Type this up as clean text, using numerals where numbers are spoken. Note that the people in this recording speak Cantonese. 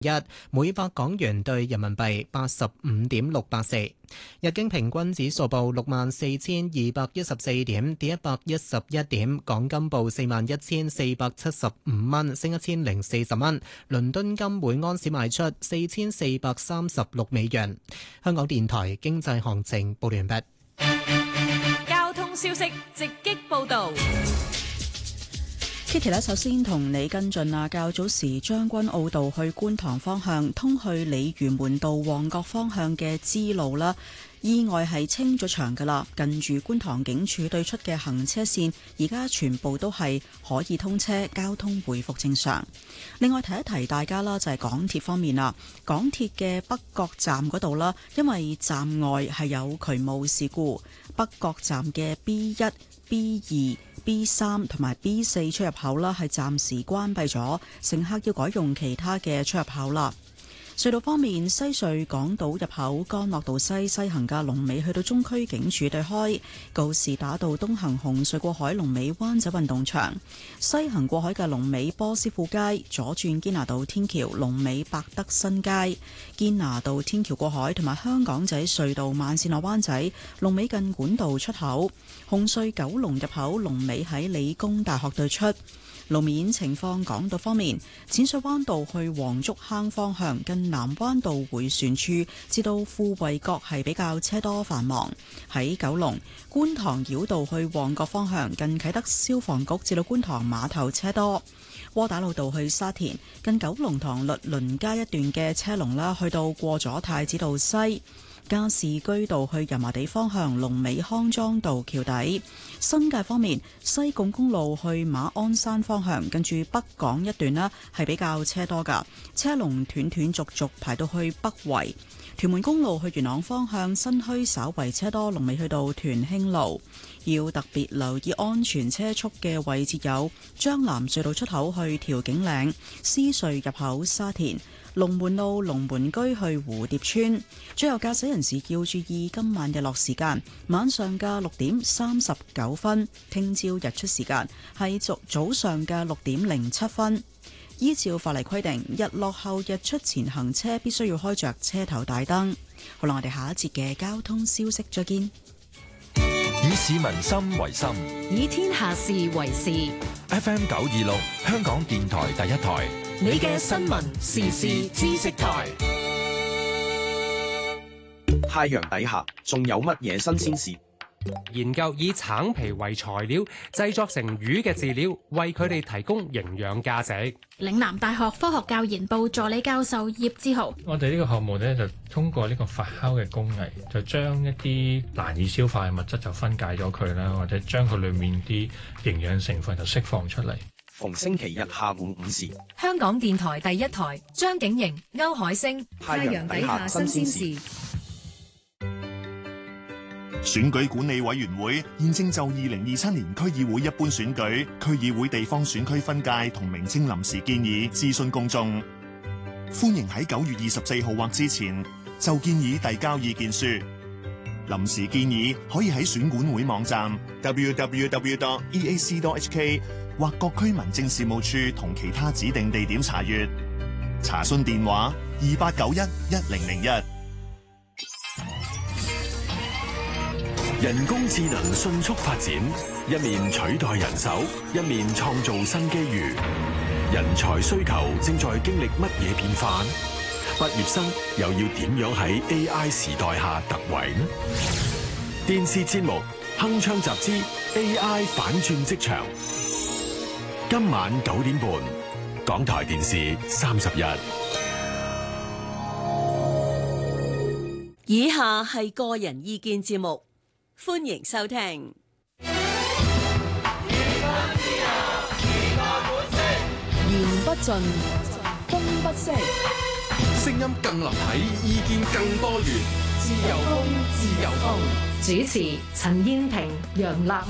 一每百港元兌人民幣85.684，日經平均指數報64,214點，跌111點。港金報41,475蚊，升1040蚊。倫敦金每安士賣出4436美元。香港電台經濟行情報完畢。 交通消息直擊報道。 Kitty 咧，首先同你跟進啊，較早時將軍澳道去觀塘方向通去鯉魚門道旺角方向嘅支路啦，意外係清咗場噶啦，近住觀塘警署對出嘅行車線而家全部都係可以通車，交通回復正常。另外提一提大家啦，就係港鐵方面啦，港鐵嘅北角站嗰度啦，因為站外係有渠務事故，北角站嘅 B1、B2、B3 同埋 B4 出入口啦，係暫時關閉咗，乘客要改用其他嘅出入口啦。隧道方面，西隧港島入口干諾道西行嘅龍尾去到中區警署對開，告士打道東行紅隧過海龍尾灣仔運動場，西行過海嘅龍尾波斯富街，左轉堅拿道天橋龍尾百德新街，堅拿道天橋過海同埋香港仔隧道慢線落灣仔龍尾近管道出口，紅隧九龍入口龍尾喺理工大學對出。路面情況，港島方面，淺水灣道去黃竹坑方向近南灣道迴旋處至到富衛閣係比較車多繁忙。喺九龍觀塘繞道去旺角方向近啟德消防局至到觀塘碼頭車多。窩打老道去沙田近九龍塘律倫街一段嘅車龍啦，去到過咗太子道西。加士居道去油麻地方向龍尾康莊道橋底。新界方面，西貢公路去馬鞍山方向近住北港一段呢係比較車多噶，車龍斷斷續續排到去北圍。屯門公路去元朗方向新墟稍為車多，龍尾去到屯興路。要特別留意安全車速嘅位置有將藍隧道出口去調景嶺、獅隧入口沙田、龍門路龍門居去蝴蝶村。最後駕駛人士要注意今晚日落時間，晚上嘅6:39，聽朝日出時間係早上嘅6:07。依照法例規定，日落後日出前行車必須要開着車頭大燈。好啦，我哋下一節嘅交通消息再見。 以市民心為心， 以天下事為事。 FM 926，香港電台第一台， 你嘅新聞時事知識台。 太陽底下仲有乜嘢新鮮事？ 研究以橙皮為材料製作成魚嘅飼料，為佢哋提供營養價值。 嶺南大學科學教研部助理教授葉志豪， 我哋呢個項目呢，就通過呢個發酵嘅工藝，就將一啲難以消化嘅物質就分解咗佢啦，或者將佢裏面啲營養成分就釋放出嚟。 逢星期日下午5時， 香港電台第一台，張景瑩、歐海星， 太陽底下新鮮事。 選舉管理委員會現正就2027年區議會一般選舉、區議會地方選區分界同名稱臨時建議諮詢公眾，歡迎喺9月24號或之前就建議遞交意見書。臨時建議可以喺選管會網站 www.eac.hk 或各區民政事務處同其他指定地點查閱。查詢電話28911001。 人工智能迅速發展，一面取代人手，一面創造新機遇。人才需求正在經歷乜嘢變化？畢業生又要點樣喺 AI 時代下突圍呢？電視節目《鏗鏘集之 AI 反轉職場》，今晚9點半，港台電視31。 以下係個人意見節目。歡迎收聽。 言不盡，風不息， 聲音更立體，意見更多元。自由風，自由風。 主持：陳燕萍、楊立